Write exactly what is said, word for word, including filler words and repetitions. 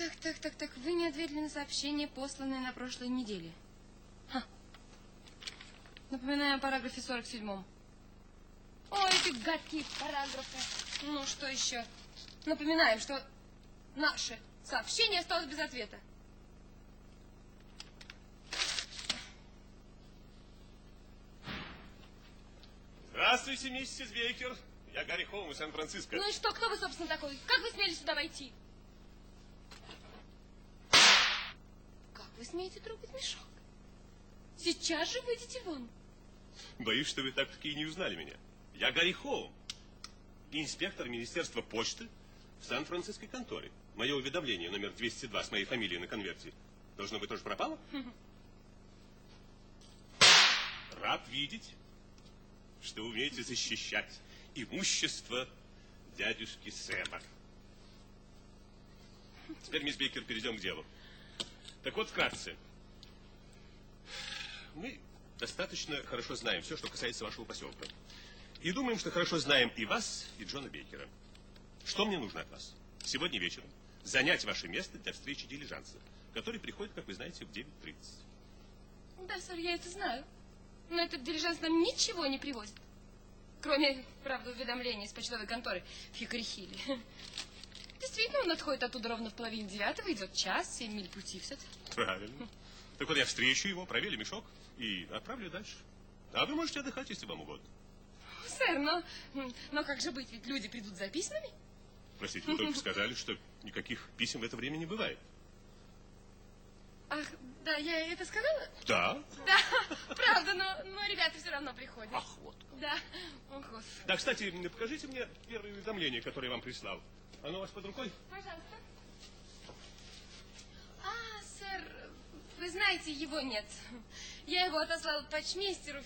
Так, так, так, так. Вы не ответили на сообщение, посланное на прошлой неделе. Ха. Напоминаю о параграфе сорок седьмом. Ой, эти гадкие параграфы. Ну, что еще? Напоминаем, что наше сообщение осталось без ответа. Здравствуйте, миссис Бейкер. Я Гарри Холм из Сан-Франциско. Ну и что, кто вы, собственно, такой? Как вы смели сюда войти? Как вы смеете трогать мешок? Сейчас же выйдите вон. Боюсь, что вы так-таки и не узнали меня. Я Гарри Холм, инспектор Министерства почты в Сан-Франциской конторе. Мое уведомление номер двести два с моей фамилией на конверте. Должно быть, тоже пропало? Рад видеть, что умеете защищать имущество дядюшки Сэма. Теперь, мисс Бейкер, перейдем к делу. Так вот, вкратце. Мы достаточно хорошо знаем все, что касается вашего поселка. И думаем, что хорошо знаем и вас, и Джона Бейкера. Что мне нужно от вас? Сегодня вечером занять ваше место для встречи дилижанса, который приходит, как вы знаете, в девять тридцать. Да, сэр, я это знаю. Но этот дилижанс нам ничего не привозит. Кроме, правда, уведомления из почтовой конторы в Хикори-Хилле. Действительно, он отходит оттуда ровно в половине девятого, идет час, семь миль пути все-таки. Правильно. Так вот я встречу его, проверю мешок и отправлю дальше. А вы можете отдыхать, если вам угодно. Сэр, но, но как же быть? Ведь люди придут за письмами. Простите, вы только сказали, что никаких писем в это время не бывает. Ах, да, я это сказала? Да. Да, правда, но, но ребята все равно приходят. Ах, вот. Да. Ох, Господи. Да, кстати, покажите мне первое уведомление, которое я вам прислал. Оно у вас под рукой? Пожалуйста. А, сэр, вы знаете, его нет. Я его отослала почмейстеру